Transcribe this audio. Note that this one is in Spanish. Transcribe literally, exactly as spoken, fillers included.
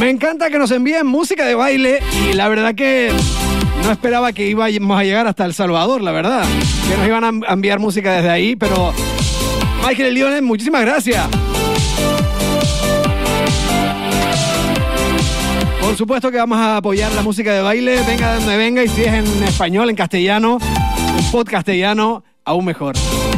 Me encanta que nos envíen música de baile y la verdad que no esperaba que íbamos a llegar hasta El Salvador, la verdad. Que nos iban a enviar música desde ahí, pero Michael Lionel, muchísimas gracias. Por supuesto que vamos a apoyar la música de baile, venga de donde venga, y si es en español, en castellano, un pod castellano, aún mejor.